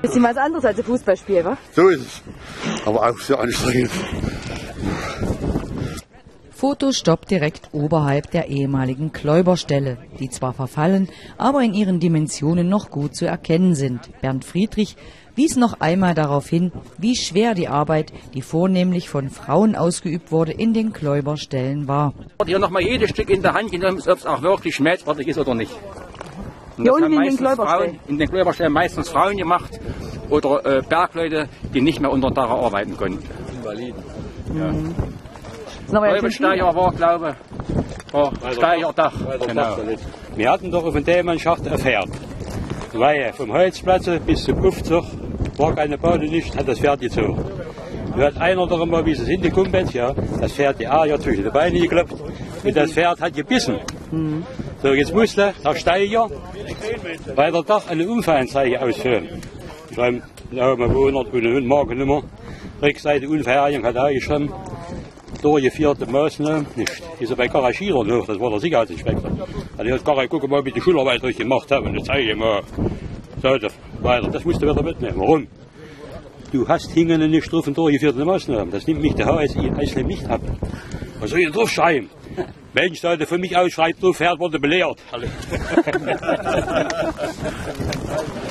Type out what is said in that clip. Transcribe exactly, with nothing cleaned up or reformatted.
Das ist immer was anderes als ein Fußballspiel, wa? So ist es. Aber auch sehr anstrengend. Fotostopp direkt oberhalb der ehemaligen Kläuberstelle, die zwar verfallen, aber in ihren Dimensionen noch gut zu erkennen sind. Bernd Friedrich wies noch einmal darauf hin, wie schwer die Arbeit, die vornehmlich von Frauen ausgeübt wurde, in den Kläuberstellen war. Hier nochmal jedes Stück in der Hand genommen, ob es auch wirklich schmelzfertig ist oder nicht. Und Hier das unten haben in den meistens Kläuberstellen? Frauen, in den Kläuberstellen meistens Frauen gemacht oder äh, Bergleute, die nicht mehr unter Dach arbeiten konnten. Invaliden. Ja. Mhm. Kläubersteiger war, glaube ich, war Steigerdach. Genau. Wir hatten doch auf dem Dämonschacht ein Pferd. Weil vom Holzplatz bis zum Aufzug war keine Bade nicht, hat das Pferd gezogen. Da hat einer doch immer, wie es hingekommen ist, ja, das Pferd die Eier zwischen die Beine geklopft und das Pferd hat gebissen. Mhm. So, jetzt musste der Steiger bei der Dach eine Unfallanzeige ausfüllen. Schreiben, ja, man wohnt und eine Markennummer, Rückseite Unfallung hat er geschrieben. Durchgeführte Maßnahmen nicht. Ist er bei Garagierern noch, das war der Sicherheitsinspektor. Also jetzt kann ich gucken, mal, wie die Schularbeit gemacht haben und das zeige ich mal. So, weiter. Das musst du wieder mitnehmen. Warum? Du hast hingende nicht drauf und durchgeführte Maßnahmen. Das nimmt mich der H S I einzeln nicht ab. Was soll ich denn draufschreiben? Mensch, sollte von mich ausschreibt, so fährt, wurde belehrt.